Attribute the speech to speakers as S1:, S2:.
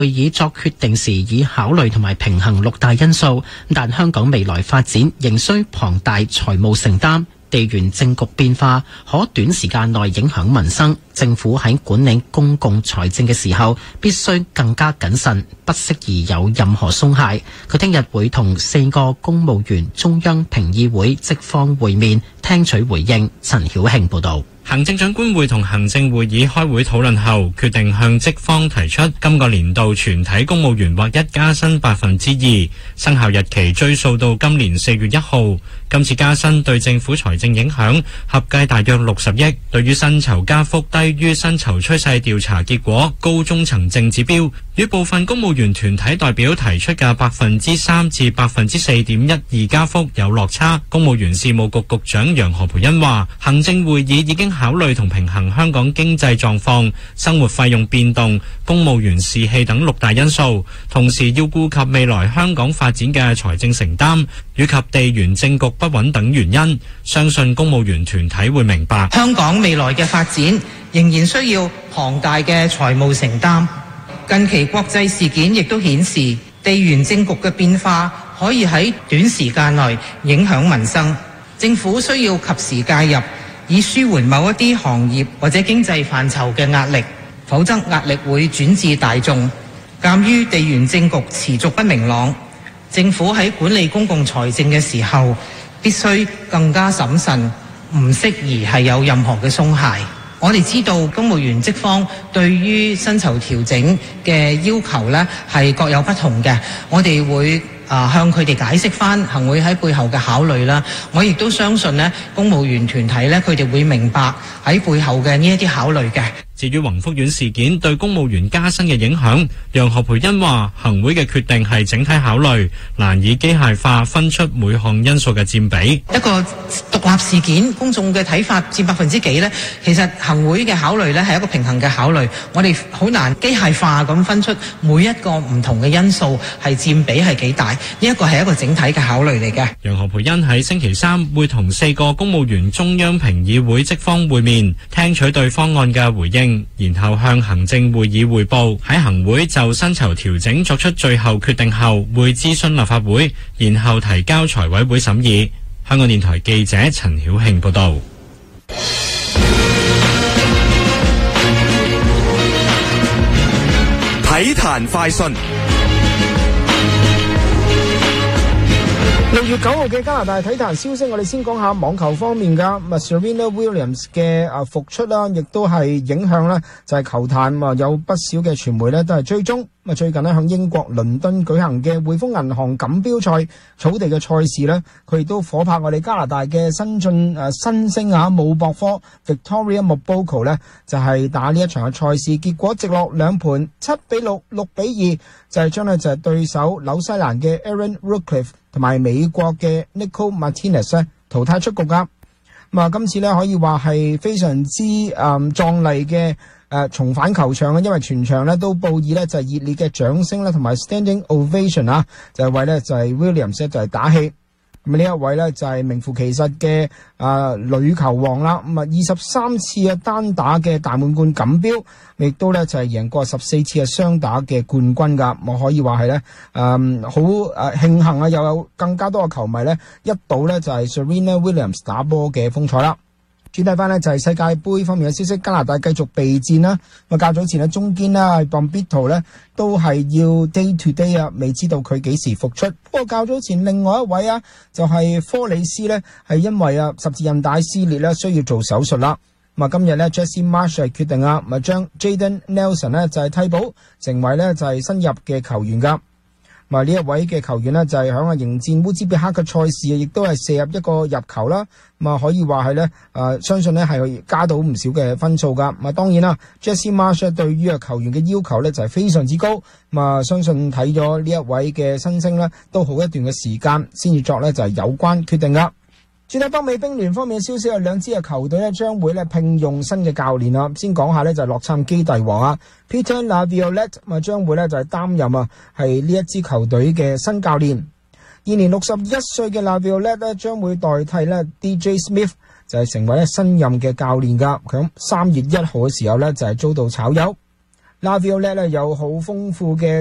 S1: 會議作決定時已考慮同埋平衡6大因素，但香港未來發展仍需龐大財務承擔。地緣政局變化可短時間內影響民生，政府喺管理公共財政嘅時候必須更加謹慎，不適宜有任何鬆懈。佢聽日會同4個公務員中央評議會職方會面，聽取回應。陳曉慶報導。
S2: 行政長官會同行政會議開會討論後，決定向職方提出今個年度全體公務員劃一加薪2%，生效日期追溯到今年4月1號。今次加薪對政府財政影響合計大約60億。對於薪酬加幅低於薪酬趨勢調查結果高中層正指標，與部分公務員團體代表提出嘅3%至4.12%加幅有落差。公務員事務局局長楊何蓓茵話，行政會議已經考慮同平衡香港經濟狀況、生活費用變動、公務員士氣等6大因素，同時要顧及未來香港發展嘅財政承擔，以及地緣政局不穩等原因，相信公務員團體會明白
S3: 香港未來嘅發展仍然需要龐大嘅財務承擔。近期國際事件亦都顯示，地緣政局嘅變化可以喺短時間內影響民生，政府需要及時介入，以舒緩某一啲行業或者經濟範疇嘅壓力，否則壓力會轉至大眾。鑑於地緣政局持續不明朗，政府喺管理公共財政嘅時候必須更加審慎，唔適宜係有任何嘅鬆懈。我哋知道公務員職方對於薪酬調整嘅要求呢係各有不同嘅，我哋會向佢哋解釋返行會喺背後嘅考慮啦。我亦都相信呢公務員團體呢，佢哋會明白喺背後嘅呢一啲考慮嘅。
S2: 至於宏福苑事件對公務員加薪嘅影響，楊何蓓茵話行會嘅決定係整體考慮，難以機械化分出每項因素嘅佔比。
S3: 一個獨立事件，公眾嘅睇法佔幾%呢？其實行會嘅考慮呢係一個平衡嘅考慮，我哋好難機械化咁分出每一個唔同嘅因素係佔比係幾大，呢一個係一個整體嘅考慮嚟嘅。
S2: 楊何蓓茵喺星期3會同4個公務員中央評議會職方會面，聽取對方案嘅回應，然後向行政會議匯報。喺行會就薪酬調整作出最後決定後，會諮詢立法會，然後提交財委會審議。香港電台記者陳曉慶報道。
S4: 體壇快訊。
S5: 6月9號嘅加拿大體壇消息，我哋先講下網球方面㗎。Serena Williams 嘅復出啦，亦都係影響咧，就係球壇有不少嘅傳媒咧都係追蹤。最近咧向英國倫敦舉行嘅匯豐銀行錦標賽草地嘅賽事咧，佢亦都夥拍我哋加拿大嘅新星姆博科 Victoria Mboko 咧，就係打呢一場嘅賽事，結果直落兩盤7-6、6-2，就係將咧就係對手紐西蘭嘅 Aaron Rookliff 同埋美國嘅 Nico Martinez 咧淘汰出局噶。今次咧可以話係非常之壯麗嘅重返球場啦，因為全場咧都報以咧就係熱烈嘅掌聲啦，同埋 standing ovation 就係為咧就係 Williams 就係打氣。咁呢一位咧就係名副其實嘅女球王啦。23次單打嘅大滿貫錦標，亦都咧就係贏過14次嘅雙打嘅冠軍噶。我可以話係咧好慶幸又有更加多嘅球迷咧一睹咧就係 Serena Williams 打波嘅風采啦。轉睇翻呢就係世界盃方面嘅消息，加拿大繼續備戰啦。較早前呢中堅啦 Bombito 呢都係要 day to day 未知道佢幾時復出。不過較早前另外一位就係科里斯呢係因為十字韌帶撕裂呢需要做手術啦。今日呢 Jesse Marsh 係決定將 Jaden Nelson 呢就係替補成為呢就係新入嘅球員噶。呢一位嘅球員呢，就係響迎戰烏茲別克嘅賽事亦都係射入一個入球啦。可以話係呢，相信呢係加到唔少嘅分數噶。當然啦 Jesse Marsh 對於球員嘅要求呢就係非常之高。相信睇咗呢一位嘅新星呢，都好一段嘅時間先至作呢就係有關決定噶。轉睇北美冰聯方面嘅消息，有兩支嘅球隊咧將會咧聘用新嘅教練啦。先講下咧就係洛杉磯帝王Peter Laviolette 將會咧就係擔任係呢一支球隊嘅新教練。現年61歲嘅 Laviolette 咧將會代替咧 DJ Smith 就係成為咧新任嘅教練噶。佢喺3月1號嘅時候咧就係遭到炒魷。 Laviolette 咧有好豐富嘅